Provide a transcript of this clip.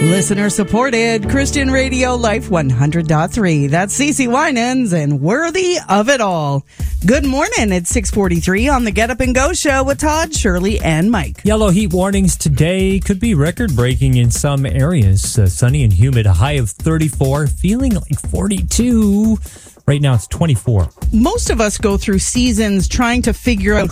Listener supported Christian Radio Life 100.3. That's CeCe Winans and Worthy of It All. Good morning. It's 6:43 on the Get Up and Go show with Todd, Shirley, and Mike. Yellow heat warnings today could be record-breaking in some areas. Sunny and humid, a high of 34, feeling like 42. Right now it's 24. Most of us go through seasons trying to figure out